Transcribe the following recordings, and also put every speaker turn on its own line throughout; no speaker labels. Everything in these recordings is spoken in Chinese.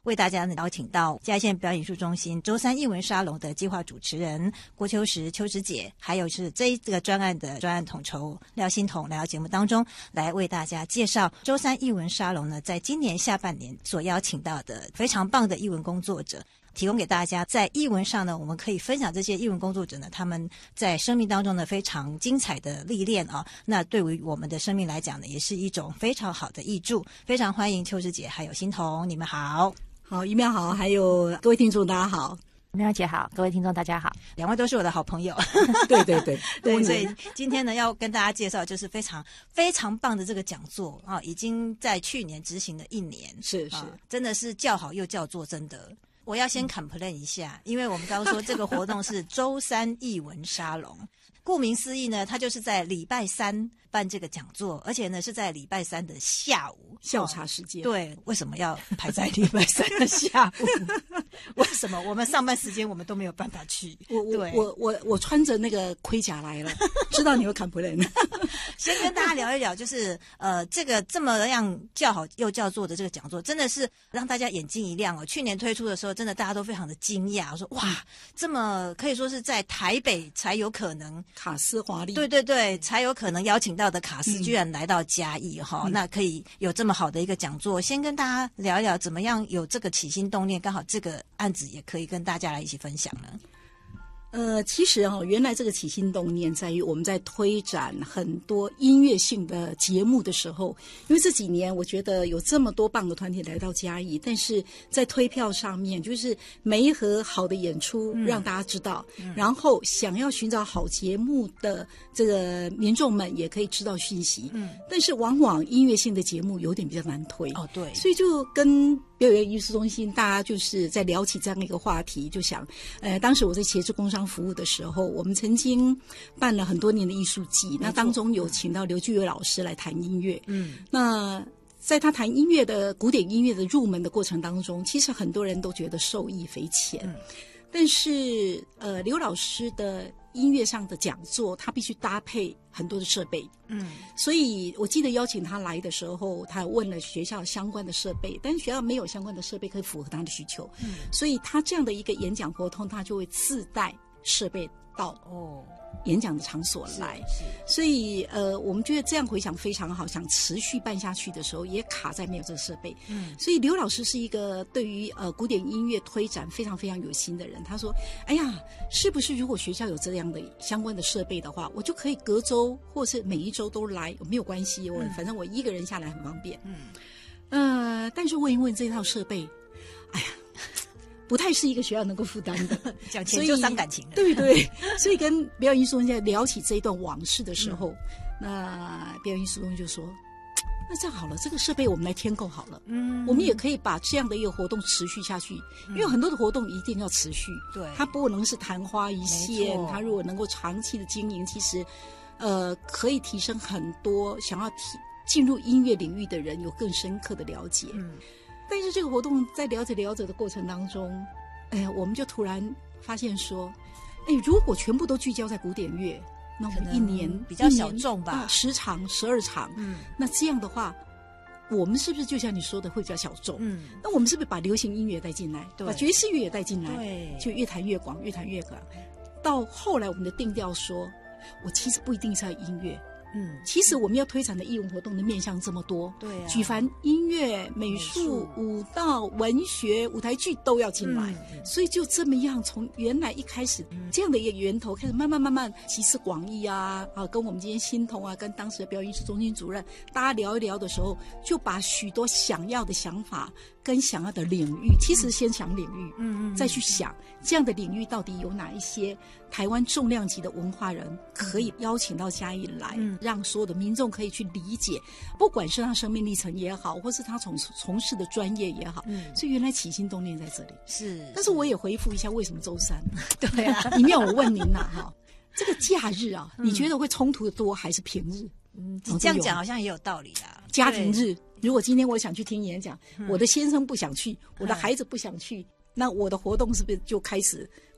为大家邀请到嘉义县表演艺术中心周三艺文沙龙的计划主持人郭秋实秋实姐，还有是这个专案的专案统筹廖欣彤来到节目当中，来为大家介绍周三艺文沙龙呢，在今年下半年所邀请到的非常棒的艺文工作者，提供给大家在艺文上呢，我们可以分享这些艺文工作者呢，他们在生命当中呢非常精彩的历练啊，那对于我们的生命来讲呢，也是一种非常好的益助。非常欢迎秋实姐还有欣彤，你们好。
好，一妙好，还有各位听众大家好。
妙姐好，各位听众大家好。
两位都是我的好朋友。
对对对
对，所以今天呢要跟大家介绍就是非常非常棒的这个讲座啊，已经在去年执行了1年，
是
真的是叫好又叫座，真的。我要先 complain 一下，因为我们刚刚说这个活动是周三艺文沙龙，顾名思义呢，它就是在礼拜三办这个讲座，而且呢是在礼拜三的下午
下午茶时间。
对，为什么要排在礼拜三的下午？为什么我们上班时间我们都没有办法去？
我穿着那个盔甲来了，知道你会看不认。
先跟大家聊一聊，就是这个这么样叫好又叫座的这个讲座，真的是让大家眼睛一亮哦。去年推出的时候，真的大家都非常的惊讶，我说哇，这么可以说是在台北才有可能
卡斯华丽，
对对对，才有可能邀请到的卡斯居然来到嘉义哈，那可以有这么好的一个讲座。先跟大家聊一聊，怎么样有这个起心动念，刚好这个案子也可以跟大家来一起分享呢？
其实原来这个起心动念在于我们在推展很多音乐性的节目的时候，因为这几年我觉得有这么多棒的团体来到嘉义，但是在推票上面就是媒合好的演出让大家知道，然后想要寻找好节目的这个民众们也可以知道讯息，但是往往音乐性的节目有点比较难推
哦，对，
所以就跟表演艺术中心大家就是在聊起这样一个话题，就想当时我在协助工商服务的时候，我们曾经办了很多年的艺术季，那当中有请到刘巨伟老师来谈音乐，那在他谈音乐的古典音乐的入门的过程当中，其实很多人都觉得受益匪浅，但是刘老师的音乐上的讲座，他必须搭配很多的设备，所以我记得邀请他来的时候，他问了学校相关的设备，但是学校没有相关的设备可以符合他的需求，所以他这样的一个演讲活动，他就会自带设备到演讲的场所来，所以我们觉得这样回想非常好，想持续办下去的时候也卡在没有这个设备，所以刘老师是一个对于古典音乐推展非常非常有心的人。他说哎呀，是不是如果学校有这样的相关的设备的话，我就可以隔周或是每一周都来，没有关系，反正我一个人下来很方便，但是问一问这套设备，哎呀，不太是一个学校能够负担的，
讲钱就伤感情了。
对对，所以跟表演艺术中心聊起这一段往事的时候，那表演艺术中心就说，那这样好了，这个设备我们来添购好了，我们也可以把这样的一个活动持续下去，因为很多的活动一定要持续，对，它不能是昙花一现，它如果能够长期的经营，其实可以提升很多想要进入音乐领域的人有更深刻的了解。但是这个活动在聊着聊着的过程当中，我们就突然发现说，如果全部都聚焦在古典乐，那我们一年
比较小众吧
，10场12场，那这样的话，我们是不是就像你说的会比较小众？那我们是不是把流行音乐带进来，把爵士乐也带进来，对，就越谈越广，越谈越广。到后来我们的定调说，我其实不一定是要音乐。其实我们要推展的艺文活动的面向这么多，对啊，举凡音乐、美术、舞蹈、文学、舞台剧都要进来，所以就这么样，从原来一开始这样的一个源头开始，慢慢集思广益啊，跟我们今天欣彤啊，跟当时的表演艺术中心主任大家聊一聊的时候，就把许多想要的想法跟想要的领域，其实先想领域，再去想这样的领域到底有哪一些台湾重量级的文化人可以邀请到嘉义来，让所有的民众可以去理解，不管是他生命历程也好，或是他从事的专业也好，所以原来起心动念在这里。是，但是我也回复一下，为什么周三？对啊，里面我问您哈，这个假日啊，你觉得会冲突的多还是平日？
你这样讲好像也有道理啦。
家庭日，如果今天我想去听演讲，我的先生不想去，我的孩子不想去，那我的活动是不是就开始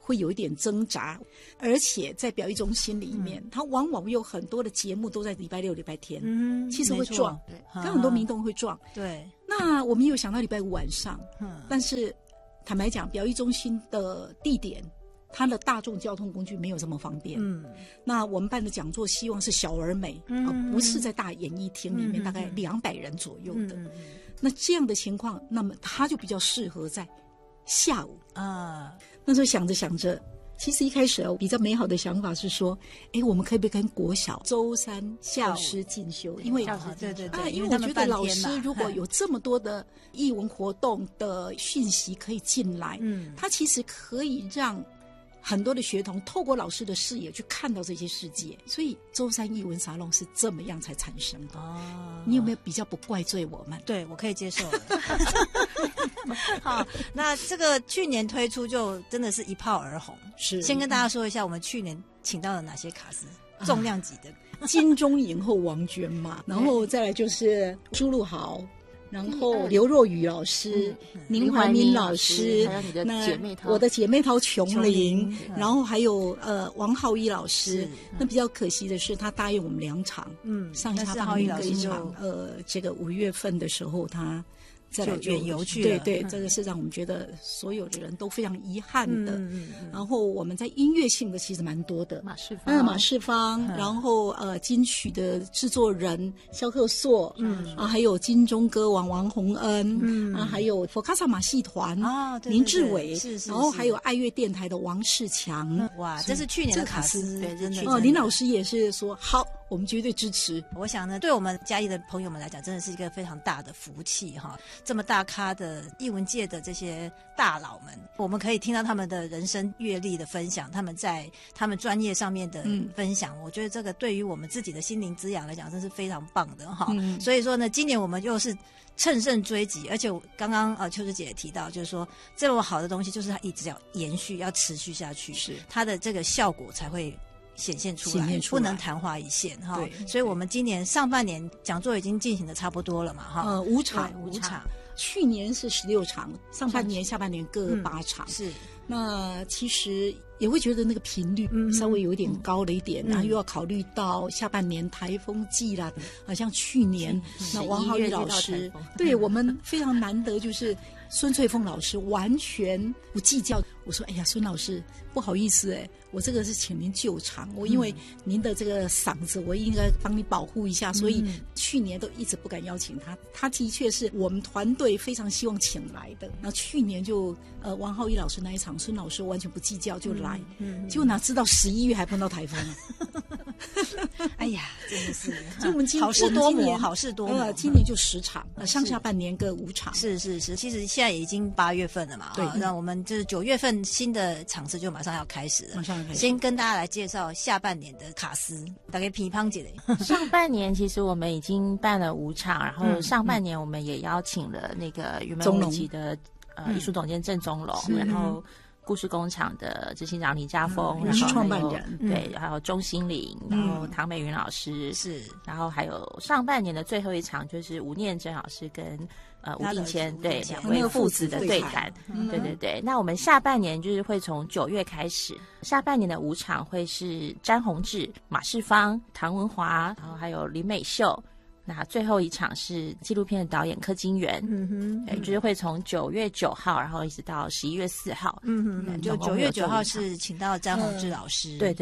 会有一点挣扎，而且在表艺中心里面，它往往有很多的节目都在礼拜六、礼拜天，其实会撞，跟很多民众会撞。
对，
那我们有想到礼拜五晚上，但是坦白讲，表艺中心的地点，它的大众交通工具没有这么方便。那我们办的讲座希望是小而美，不是在大演艺厅里面大概200人左右的。那这样的情况，那么它就比较适合在下午啊。那时候想着想着，其实一开始比较美好的想法是说，我们可不可以跟国小周三下午师进修？因为
对，
因为我觉得老师如果有这么多的艺文活动的讯息可以进来，他其实可以让很多的学童透过老师的视野去看到这些世界，所以周三艺文沙龙是这么样才产生的。你有没有比较不怪罪我们？
对，我可以接受了。好，那这个去年推出就真的是一炮而红。是，先跟大家说一下，我们去年请到了哪些卡司，重量级的
金钟影后王娟嘛，然后再来就是朱露豪。然后刘若瑀老师、林怀民老师，
还有你的姐妹淘，
我的姐妹淘琼玲，然后还有王浩一老师。那比较可惜的是，他答应我们2场，上下半年各一场。这个5月份的时候，他再来
远游去了。
对，这个是让我们觉得所有的人都非常遗憾的。然后我们在音乐性的其实蛮多的，马世芳，然后金曲的制作人萧克硕，还有金钟歌王王洪恩，还有佛卡萨马戏团林志伟，然后还有爱乐电台的王世强。
哇，这是去年的卡司，对，真的。
林老师也是说好，我们绝对支持。
我想呢，对我们嘉义的朋友们来讲，真的是一个非常大的福气哈。这么大咖的艺文界的这些大佬们，我们可以听到他们的人生阅历的分享，他们在他们专业上面的分享，我觉得这个对于我们自己的心灵滋养来讲，真是非常棒的哈。所以说呢，今年我们又是乘胜追击，而且刚刚秋枝姐也提到，就是说这么好的东西，就是它一直要延续，要持续下去，是它的这个效果才会显现出来，不能昙花一现哈。所以我们今年上半年讲座已经进行的差不多了嘛哈。
5场，去年是16场，上半年、下半年各8场。是，那其实也会觉得那个频率稍微有一点高了一点，然后又要考虑到下半年台风季啦，好像去年那王浩一老师，对我们非常难得，就是孙翠凤老师完全不计较。我说：“哎呀，孙老师，不好意思我这个是请您救场，我因为您的这个嗓子，我应该帮你保护一下，所以去年都一直不敢邀请他。他的确是我们团队非常希望请来的。然后去年就王浩一老师那一场，孙老师完全不计较就来，结果哪知道11月还碰到台风。
哎呀，真的是，
所以我们
好事多磨，好事多磨。
今年就10场，上下半年各5场。
是，其实现在已经8月份了嘛，对，那我们就是9月份新的场次就马上要开始了。先跟大家来介绍下半年的卡司，大概乒乓姐的。
上半年其实我们已经办了5场，然后上半年我们也邀请了那个云门舞集的艺术总监郑宗龙，然后故事工厂的执行长李家峰，然后
创办人
对，还有钟欣凌，然后唐美云老师是，然后还有上半年的最后一场就是吴念真老师跟吴定谦对2位父子的对谈，对。那我们下半年就是会从9月开始，下半年的5场会是詹宏志、马世芳、唐文华，然后还有林美秀。那最后一场是纪录片的导演柯金元，对，就是会从9月9号，然后一直到11月4号，
就9月9号是请到詹宏志老师，
对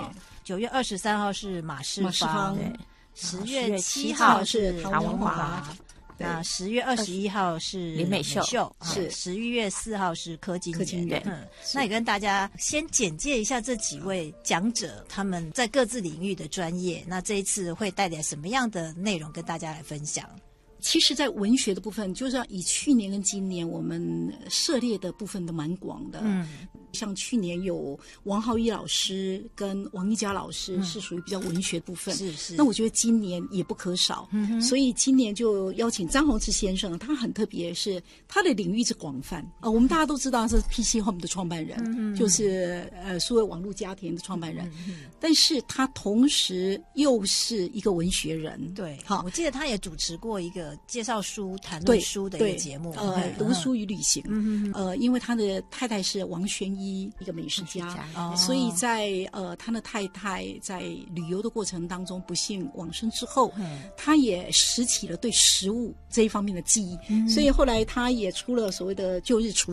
，9月23号是马世芳，对，10月7号是唐文华。那10月21号是
林美秀，
是11月4号是柯金元。那也跟大家先简介一下这几位讲者，他们在各自领域的专业。那这一次会带来什么样的内容跟大家来分享？
其实在文学的部分，就是以去年跟今年我们涉猎的部分都蛮广的。像去年有王浩一老师跟王一佳老师是属于比较文学部分，是。那我觉得今年也不可少，所以今年就邀请张宏志先生，他很特别，是他的领域是广泛。我们大家都知道是 PC Home 的创办人，就是数位网络家庭的创办人，但是他同时又是一个文学人。
对，好，我记得他也主持过一个介绍书、谈论书的一个节目，
读书与旅行。因为他的太太是王宣一一个美食家，所以在他的太太在旅游的过程当中不幸往生之后，他也拾起了对食物这一方面的记忆，所以后来他也出了所谓的旧日厨